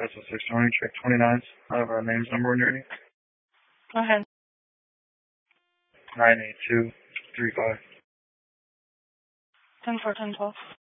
That's a 620, check 29s. I have our name's number when you're ready. Go ahead. 98235. 10-4, 10-12.